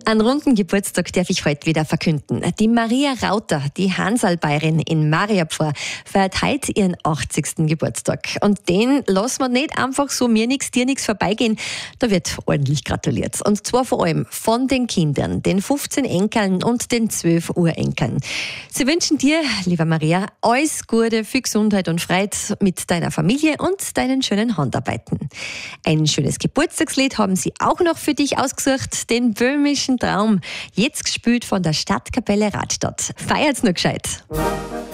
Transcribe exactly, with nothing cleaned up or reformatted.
Einen runden Geburtstag darf ich heute wieder verkünden. Die Maria Rauter, die Hansalbayerin in Mariapfarr, feiert heute ihren achtzigsten Geburtstag. Und den lassen wir nicht einfach so mir nix, dir nix vorbeigehen. Da wird ordentlich gratuliert. Und zwar vor allem von den Kindern, den fünfzehn Enkeln und den zwölf Urenkeln. Sie wünschen dir, lieber Maria, alles Gute, viel Gesundheit und Freude mit deiner Familie und deinen schönen Handarbeiten. Ein schönes Geburtstagslied haben sie auch noch für dich ausgesucht, den böhmischen Traum, jetzt gespielt von der Stadtkapelle Radstadt. Feiert's nur gescheit!